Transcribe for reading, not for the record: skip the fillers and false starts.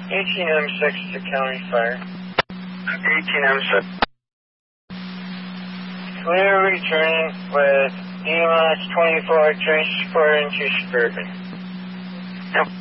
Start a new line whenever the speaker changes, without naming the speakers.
18M6 to County Fire.
18M6.
Clear returning with EMOS 24 transport into Suburban.
Yep.